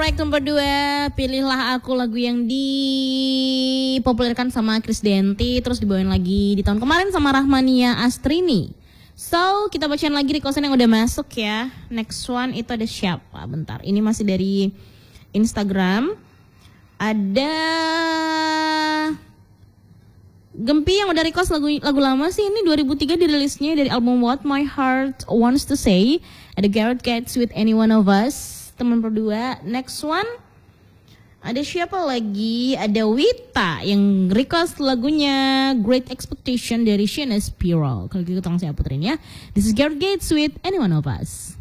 track nomor 2, Pilihlah Aku, lagu yang dipopulerkan sama Krisdayanti, terus dibawain lagi di tahun kemarin sama Rahmania Astrini. So, kita bacain lagi requestan yang udah masuk ya. Next one itu ada siapa? Bentar, ini masih dari Instagram. Ada Gempi yang udah request lagu lama sih. Ini 2003 dirilisnya dari album What My Heart Wants to Say. Ada Gareth Gates with Any One of Us, teman berdua. Next one ada siapa lagi? Ada Wita yang request lagunya Great Expectation dari Sheena Spiro. Kalau gitu tolong saya puterin ya. This is Gareth Gates with Any One of Us.